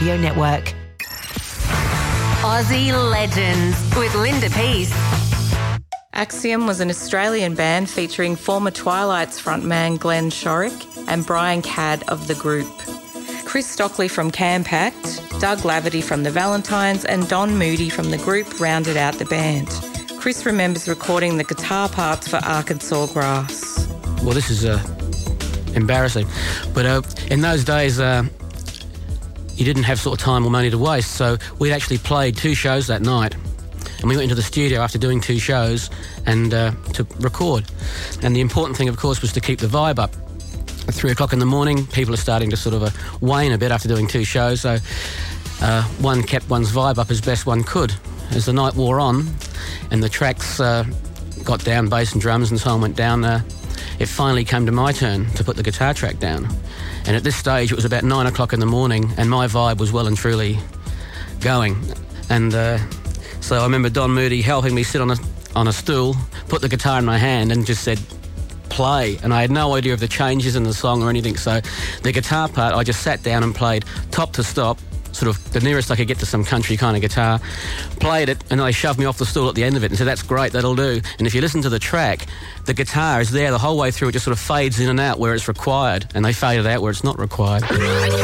Network. Aussie Legends with Linda Peace. Axiom was an Australian band featuring former Twilight's frontman Glenn Shorrock and Brian Cadd of The Group. Chris Stockley from Campact, Doug Laverty from The Valentines and Don Moody from The Group rounded out the band. Chris remembers recording the guitar parts for Arkansas Grass. Well, this is embarrassing, but in those days you didn't have sort of time or money to waste, so we'd actually played 2 shows that night, and we went into the studio after doing 2 shows and to record. And the important thing, of course, was to keep the vibe up. At 3 o'clock in the morning, people are starting to sort of wane a bit after doing 2 shows, so one kept one's vibe up as best one could. As the night wore on and the tracks got down, bass and drums and so on went down, it finally came to my turn to put the guitar track down. And at this stage, it was about 9 o'clock in the morning, and my vibe was well and truly going. And so I remember Don Moody helping me sit on a stool, put the guitar in my hand, and just said, play. And I had no idea of the changes in the song or anything. So the guitar part, I just sat down and played top to stop, sort of the nearest I could get to some country kind of guitar, played it, and they shoved me off the stool at the end of it and said, that's great, that'll do. And if you listen to the track, the guitar is there the whole way through. It just sort of fades in and out where it's required, and they fade it out where it's not required.